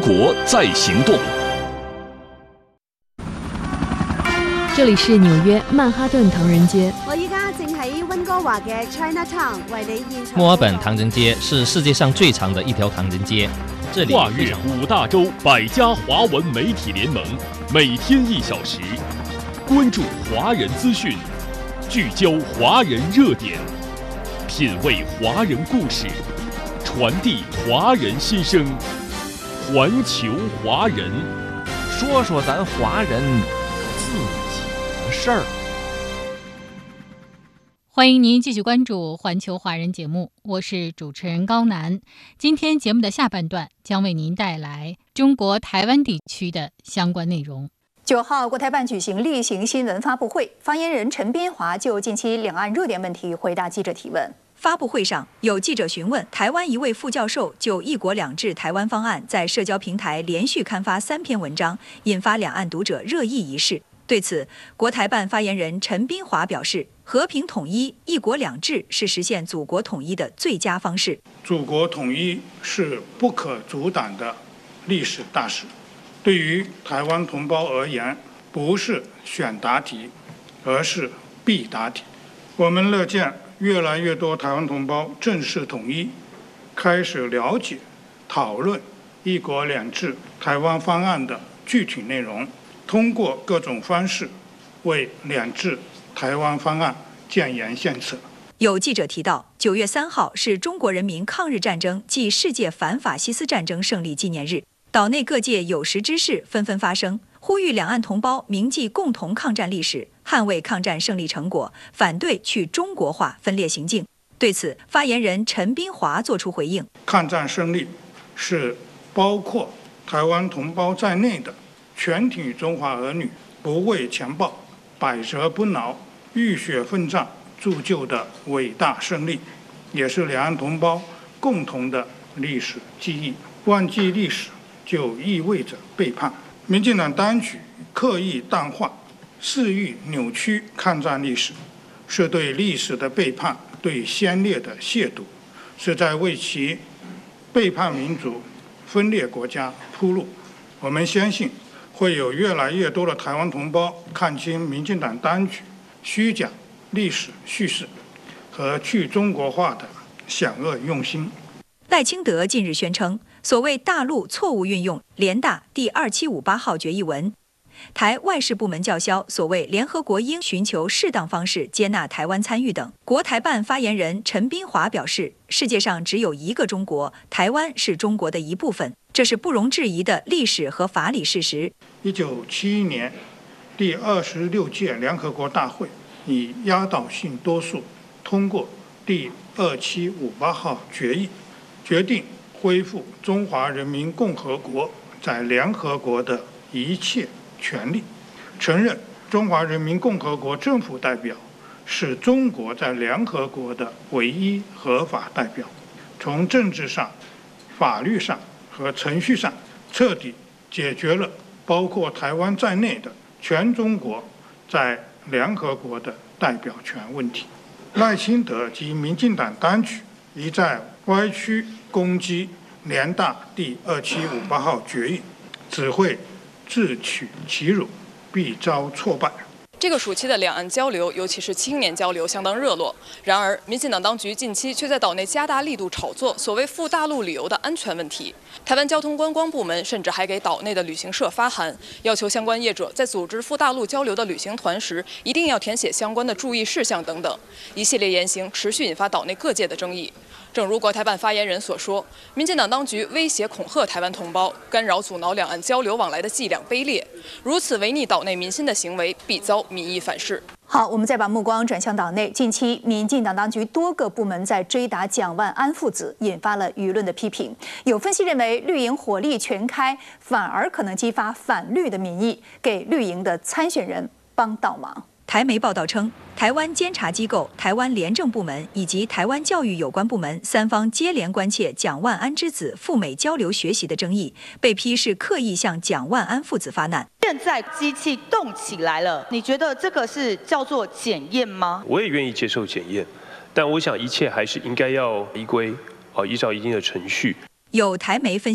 国在行动。 这里是纽約曼哈頓唐人街。 我依家正喺溫哥華嘅 Chinatown 為你現場。 墨爾本唐人街是世界上最長的一條唐人街，這裡跨越5大洲100家華文媒體聯盟，每天1小時，關注華人資訊，聚焦華人熱點，品味華人故事，傳遞華人心聲，環球華人， 說說咱華人自己的事兒。 欢迎您继续关注环球华人节目，我是主持人高楠。今天节目的下半段将为您带来中国台湾地区的相关内容。 9号，国台办举行例行新闻发布会，发言人陈斌华就近期两岸热点问题回答记者提问。发布会上，有记者询问台湾一位副教授就“一国两制”台湾方案在社交平台连续刊发3篇文章，引发两岸读者热议一事。对此，国台办发言人陈斌华表示，和平统一、一国两制是实现祖国统一的最佳方式。 祖国统一是不可阻挡的历史大事，对于台湾同胞而言，不是选答题，而是必答题。我们乐见越来越多台湾同胞正式统一，开始了解、讨论一国两制台湾方案的具体内容，通过各种方式为两制台湾方案建言献策。 有记者提到，9月3号是中国人民抗日战争暨世界反法西斯战争胜利纪念日，岛内各界有识之士纷纷发声，呼吁两岸同胞铭记共同抗战历史，捍卫抗战胜利成果，反对去中国化分裂行径。对此，发言人陈斌华作出回应： 抗战胜利是包括台湾同胞在内的全体中华儿女不畏强暴、百折不挠、浴血奋战铸就的伟大胜利，也是两岸同胞共同的历史记忆。忘记历史就意味着背叛。民进党当局刻意淡化、肆意扭曲抗战历史，是对历史的背叛，对先烈的亵渎，是在为其背叛民族、分裂国家铺路。我们相信，会有越来越多的台湾同胞看清民进党当局虚假历史叙事和去中国化的险恶用心。 赖清德近日宣称，所谓大陆错误运用联大第2758号决议文，台外事部门叫嚣所谓联合国应寻求适当方式接纳台湾参与等。国台办发言人陈斌华表示，世界上只有一个中国，台湾是中国的一部分，这是不容置疑的历史和法理事实。 1971年第26届联合国大会以压倒性多数通过第2758号决议，决定恢复中华人民共和国在联合国的一切权利，承认中华人民共和国政府代表是中国在联合国的唯一合法代表，从政治上、法律上和程序上彻底解决了包括台湾在内的全中国在联合国的代表权问题。赖清德及民进党当局一再歪曲攻击联大第2758号决议，只会自取其辱，必遭挫败。 这个暑期的两岸交流，尤其是青年交流，相当热络。然而，民进党当局近期却在岛内加大力度炒作所谓赴大陆旅游的安全问题。台湾交通观光部门甚至还给岛内的旅行社发函，要求相关业者在组织赴大陆交流的旅行团时，一定要填写相关的注意事项等等。一系列言行持续引发岛内各界的争议。正如国台办发言人所说，民进党当局威胁恐吓台湾同胞，干扰阻挠两岸交流往来的伎俩卑劣，如此违逆岛内民心的行为，必遭民意反噬。 好，我们再把目光转向岛内。近期，民进党当局多个部门在追打蒋万安父子，引发了舆论的批评。有分析认为，绿营火力全开，反而可能激发反绿的民意，给绿营的参选人帮倒忙。台媒报道称，台湾监察机构、台湾廉政部门以及台湾教育有关部门3方接连关切蒋万安之子赴美交流学习的争议，被批是刻意向蒋万安父子发难。 现在机器动起来了，你觉得这个是叫做检验吗？ 我也愿意接受检验，但我想一切还是应该要依照一定的程序。 有台媒分析